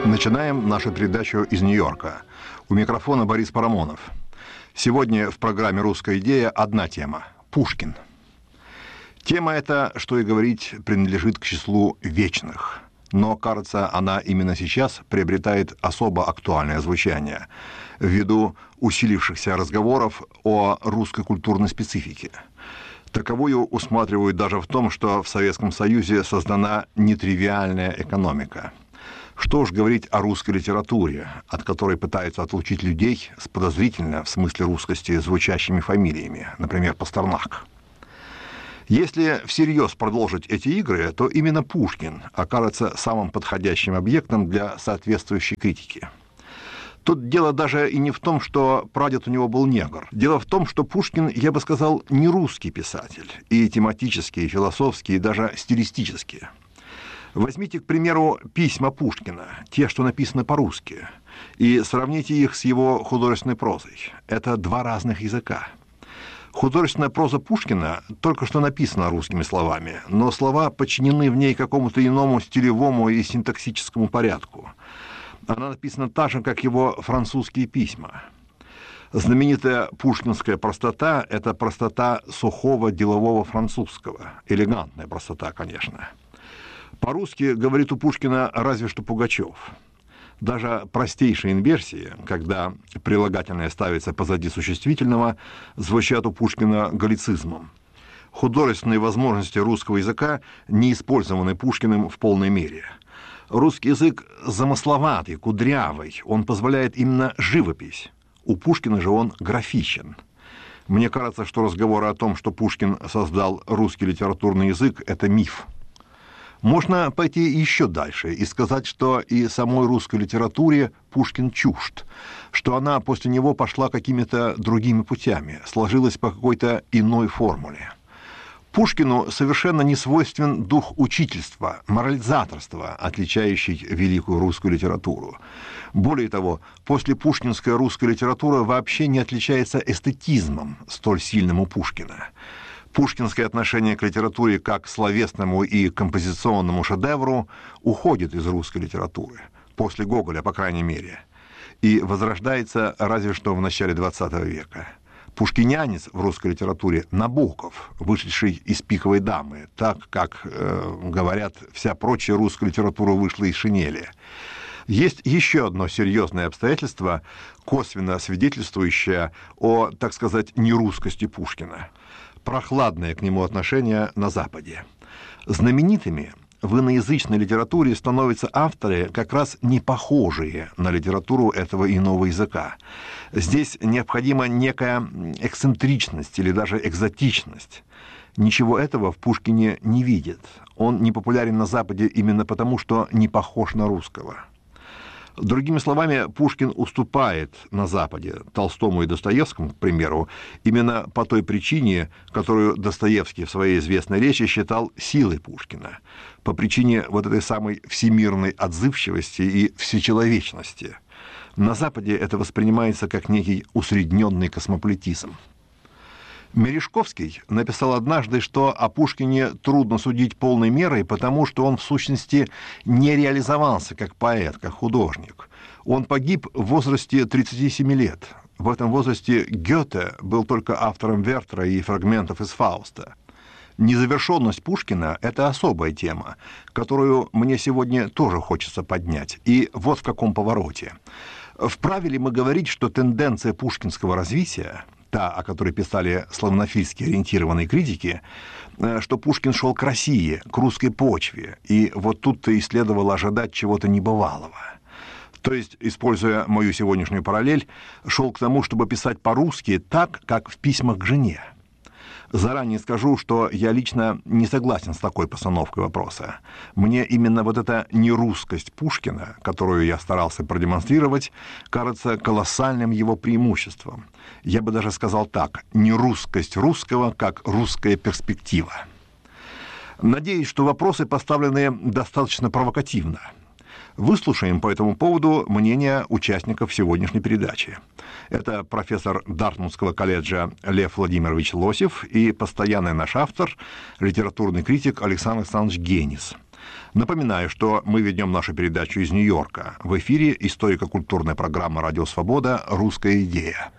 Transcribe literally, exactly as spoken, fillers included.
Начинаем нашу передачу из Нью-Йорка. У микрофона Борис Парамонов. Сегодня в программе «Русская идея» одна тема – Пушкин. Тема эта, что и говорить, принадлежит к числу вечных. Но, кажется, она именно сейчас приобретает особо актуальное звучание ввиду усилившихся разговоров о русской культурной специфике. Таковую усматривают даже в том, что в Советском Союзе создана нетривиальная экономика. Что уж говорить о русской литературе, от которой пытаются отлучить людей с подозрительно, в смысле русскости, звучащими фамилиями, например, Пастернак. Если всерьез продолжить эти игры, то именно Пушкин окажется самым подходящим объектом для соответствующей критики. Тут дело даже и не в том, что прадед у него был негр. Дело в том, что Пушкин, я бы сказал, не русский писатель, и тематически, и философски, и даже стилистически. Возьмите, к примеру, письма Пушкина, те, что написаны по-русски, и сравните их с его художественной прозой. Это два разных языка. Художественная проза Пушкина только что написана русскими словами, но слова подчинены в ней какому-то иному стилевому и синтаксическому порядку. Она написана так же, как его французские письма. Знаменитая пушкинская простота – это простота сухого делового французского. Элегантная простота, конечно. По-русски говорит у Пушкина разве что Пугачев. Даже простейшие инверсии, когда прилагательное ставится позади существительного, звучат у Пушкина галлицизмом. Художественные возможности русского языка не использованы Пушкиным в полной мере. Русский язык замысловатый, кудрявый, он позволяет именно живопись. У Пушкина же он графичен. Мне кажется, что разговоры о том, что Пушкин создал русский литературный язык, это миф. Можно пойти еще дальше и сказать, что и самой русской литературе Пушкин чужд, что она после него пошла какими-то другими путями, сложилась по какой-то иной формуле. Пушкину совершенно не свойствен дух учительства, морализаторства, отличающий великую русскую литературу. Более того, после пушкинская русская литература вообще не отличается эстетизмом, столь сильным у Пушкина. Пушкинское отношение к литературе как к словесному и композиционному шедевру уходит из русской литературы, после Гоголя, по крайней мере, и возрождается разве что в начале двадцатого века. Пушкинянец в русской литературе Набоков, вышедший из «Пиковой дамы», так как, э, говорят, вся прочая русская литература вышла из шинели. Есть еще одно серьезное обстоятельство, косвенно свидетельствующее о, так сказать, нерусскости Пушкина. Прохладное к нему отношение на Западе. Знаменитыми в иноязычной литературе становятся авторы, как раз не похожие на литературу этого иного языка. Здесь необходима некая эксцентричность или даже экзотичность. Ничего этого в Пушкине не видит. Он не популярен на Западе именно потому, что не похож на русского. Другими словами, Пушкин уступает на Западе Толстому и Достоевскому, к примеру, именно по той причине, которую Достоевский в своей известной речи считал силой Пушкина, по причине вот этой самой всемирной отзывчивости и всечеловечности. На Западе это воспринимается как некий усредненный космополитизм. Мережковский написал однажды, что о Пушкине трудно судить полной мерой, потому что он, в сущности, не реализовался как поэт, как художник. Он погиб в возрасте тридцати семи лет. В этом возрасте Гёте был только автором Вертера и фрагментов из Фауста. Незавершенность Пушкина – это особая тема, которую мне сегодня тоже хочется поднять. И вот в каком повороте. Вправе ли мы говорить, что тенденция пушкинского развития, та, о которой писали славянофильски ориентированные критики, что Пушкин шел к России, к русской почве, и вот тут-то и следовало ожидать чего-то небывалого. То есть, используя мою сегодняшнюю параллель, шел к тому, чтобы писать по-русски так, как в письмах к жене. Заранее скажу, что я лично не согласен с такой постановкой вопроса. Мне именно вот эта нерусскость Пушкина, которую я старался продемонстрировать, кажется колоссальным его преимуществом. Я бы даже сказал так: нерусскость русского как русская перспектива. Надеюсь, что вопросы поставлены достаточно провокативно. Выслушаем по этому поводу мнение участников сегодняшней передачи. Это профессор Дартмутского колледжа Лев Владимирович Лосев и постоянный наш автор, литературный критик Александр Александрович Генис. Напоминаю, что мы ведем нашу передачу из Нью-Йорка. В эфире историко-культурная программа «Радио Свобода. Русская идея».